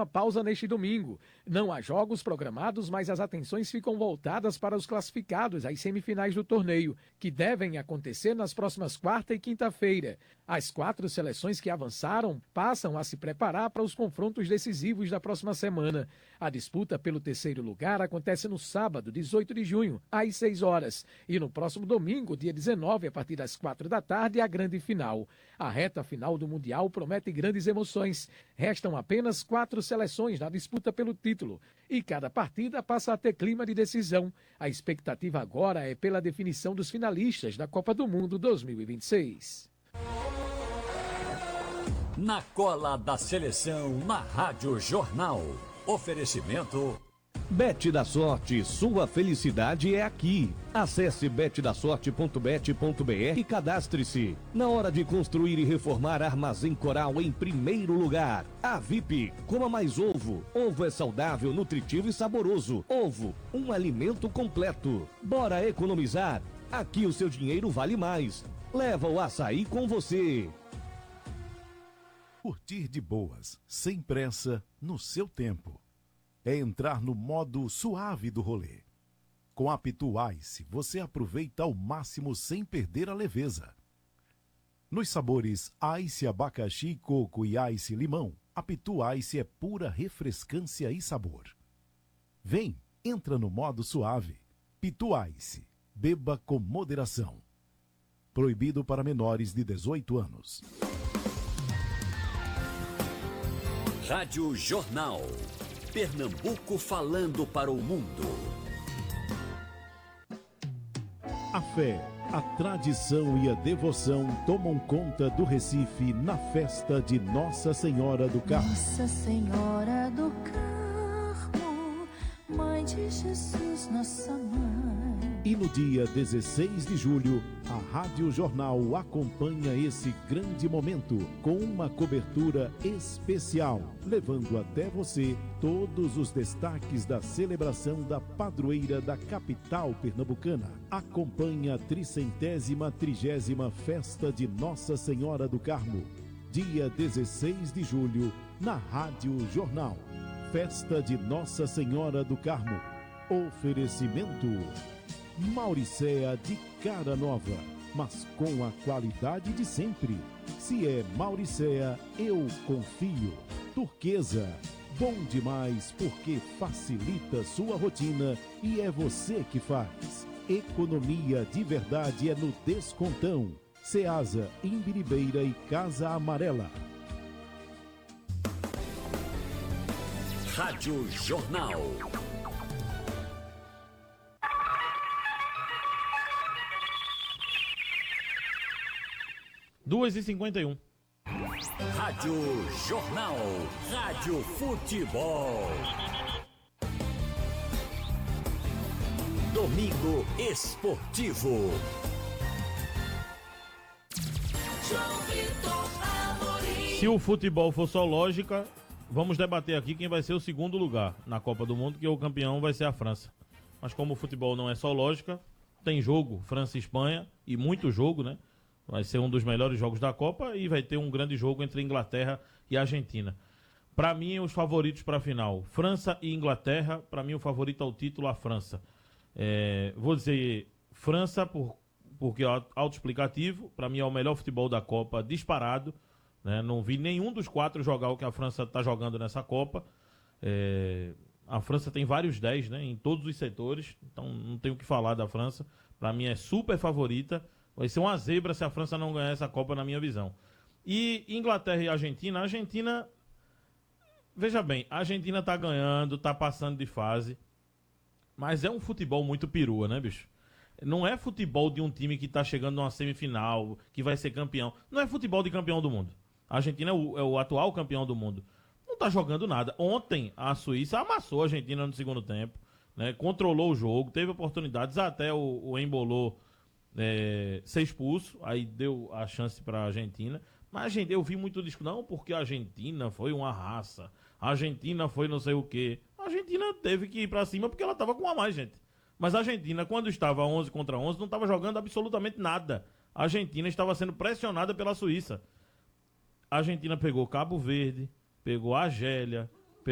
uma pausa neste domingo. Não há jogos programados, mas as atenções ficam voltadas para os classificados às semifinais do torneio, que devem acontecer nas próximas quarta e quinta-feira. As 4 seleções que avançaram passam a se preparar para os confrontos decisivos da próxima semana. A disputa pelo terceiro lugar acontece no sábado, 18 de junho, às 6 horas. E no próximo domingo, dia 19, a partir das 4 da tarde, a grande final. A reta final do Mundial promete grandes emoções. Restam apenas 4 seleções na disputa pelo título. E cada partida passa a ter clima de decisão. A expectativa agora é pela definição dos finalistas da Copa do Mundo 2026. Na cola da seleção, na Rádio Jornal. Oferecimento... Bet da Sorte, sua felicidade é aqui. Acesse betdasorte.bet.br e cadastre-se. Na hora de construir e reformar, Armazém Coral em primeiro lugar. A VIP, coma mais ovo. Ovo é saudável, nutritivo e saboroso. Ovo, um alimento completo. Bora economizar? Aqui o seu dinheiro vale mais. Leva o açaí com você. Curtir de boas, sem pressa, no seu tempo. É entrar no modo suave do rolê. Com a Pitu Ice, você aproveita ao máximo sem perder a leveza. Nos sabores Ice abacaxi, coco e Ice limão, a Pitu Ice é pura refrescância e sabor. Vem, entra no modo suave. Pitu Ice, beba com moderação. Proibido para menores de 18 anos. Rádio Jornal. Pernambuco falando para o mundo. A fé, a tradição e a devoção tomam conta do Recife na festa de Nossa Senhora do Carmo. Nossa Senhora do Carmo, Mãe de Jesus, nossa mãe. E no dia 16 de julho, a Rádio Jornal acompanha esse grande momento com uma cobertura especial, levando até você todos os destaques da celebração da padroeira da capital pernambucana. Acompanhe a 330ª Festa de Nossa Senhora do Carmo, dia 16 de julho, na Rádio Jornal. Festa de Nossa Senhora do Carmo. Oferecimento Mauricéa de cara nova, mas com a qualidade de sempre. Se é Mauricéa, eu confio. Turquesa, bom demais porque facilita sua rotina e é você que faz. Economia de verdade é no Descontão. Ceasa, Imbiribeira e Casa Amarela. Rádio Jornal. Duas e 51. Rádio Jornal. Rádio Futebol. Domingo Esportivo. Se o futebol for só lógica, vamos debater aqui quem vai ser o segundo lugar na Copa do Mundo, que o campeão vai ser a França. Mas como o futebol não é só lógica, tem jogo França e Espanha, e muito jogo, né? Vai ser um dos melhores jogos da Copa e vai ter um grande jogo entre Inglaterra e Argentina. Para mim, os favoritos para a final, França e Inglaterra. Para mim, o favorito ao título, a França. Vou dizer França porque é autoexplicativo. Para mim, é o melhor futebol da Copa disparado. Né? Não vi nenhum dos 4 jogar o que a França está jogando nessa Copa. A França tem vários 10, né, em todos os setores. Então, não tenho o que falar da França. Para mim, é super favorita. Vai ser uma zebra se a França não ganhar essa Copa, na minha visão. E Inglaterra e Argentina. A Argentina, veja bem, a Argentina tá ganhando, tá passando de fase. Mas é um futebol muito perua, né, bicho? Não é futebol de um time que tá chegando numa semifinal, que vai ser campeão. Não é futebol de campeão do mundo. A Argentina é o atual campeão do mundo. Não tá jogando nada. Ontem, a Suíça amassou a Argentina no segundo tempo, né? Controlou o jogo, teve oportunidades, até o Embolou ser expulso, aí deu a chance para a Argentina. Mas eu vi muito disco, não, porque a Argentina foi uma raça, a Argentina foi não sei o quê. A Argentina teve que ir para cima porque ela estava com a mais, gente. Mas a Argentina, quando estava 11 contra 11, não estava jogando absolutamente nada. A Argentina estava sendo pressionada pela Suíça. A Argentina pegou Cabo Verde, pegou a Argélia,